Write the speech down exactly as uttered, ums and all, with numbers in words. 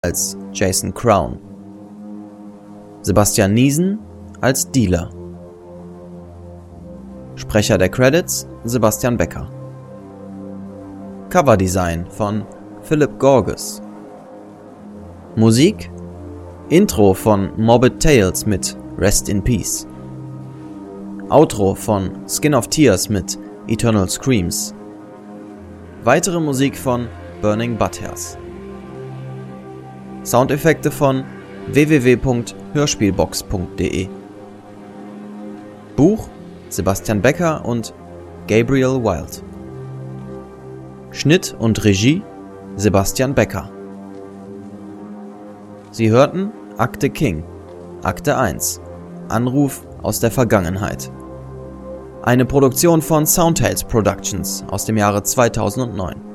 als Jason Crown, Sebastian Niesen als Dealer. Sprecher der Credits Sebastian Becker. Coverdesign von Philip Gorges. Musik Intro von Morbid Tales mit Rest in Peace. Outro von Skin of Tears mit Eternal Screams. Weitere Musik von Burning Butthairs. Soundeffekte von w w w punkt hörspielbox punkt de. Buch Sebastian Becker und Gabriel Wild. Schnitt und Regie Sebastian Becker. Sie hörten Akte King, Akte eins, Anruf aus der Vergangenheit. Eine Produktion von Soundtales Productions aus dem Jahre zweitausendneun.